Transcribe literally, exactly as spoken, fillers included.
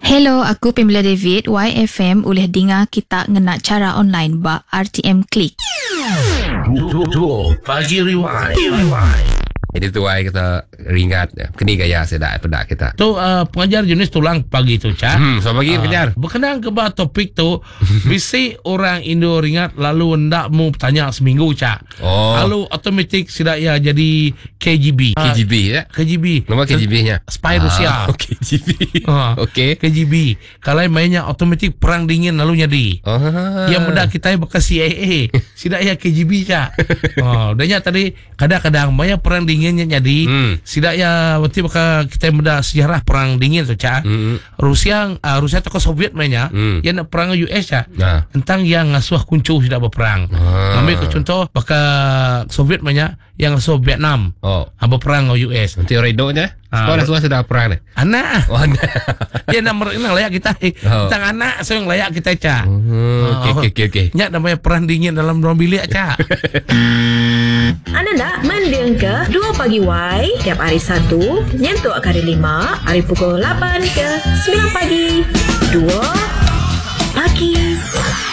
Hello, aku Pamela David. Y F M boleh dengar kita ngena cara online ba R T M Klik. Dua pagi rewind. Rewind. Itu tu ay kita ringat kini gaya sedap pedak kita. Tu uh, pengajar jenis tulang pagi tu, Cak. Hmm, so pagi uh, pengajar. Berkenaan ke bah topik tu, bisi orang Indo ringat lalu hendak mu tanya seminggu, Cak. Oh. Lalu otomatik sudah ya jadi K G B. K G B ya? K G B. Nama K G B-nya? Spy Rusia. Ah, K G B. Ah, Okey. K G B. Kalau mainnya otomatik perang dingin lalu jadi. Oh. Yang mudah kita bekas C I A. Sidak ya K G B, Cak. Oh, danya tadi kadang-kadang banyak perang dinginnya jadi. Hmm. Sidak ya berarti bakal kita mudah sejarah perang dingin tu, Cak. Hmm. Rusia uh, Rusia tokoh Soviet mainnya. Hmm. Yang nak perang U S, Cak. Nah. Tentang yang ngasuh kuncu sidak berperang. Ah. Ambil ke contoh bakal Soviet mainnya yang ngasuh Vietnam. Oh. Berperang U S. Nanti redonya. Sekolah semua sudah perang ni. Anak. Oh, anak. Dia nak nak layak kita. Oh. Tentang anak so yang layak kita, Cak. Okey okey okey okey. Nyak namanya perang dingin dalam ruang bilik, Cak. Anda nak mendengar Dua Pagi Y tiap hari Sabtu nyentuh hari lima, hari pukul lapan ke sembilan pagi. Dua Pagi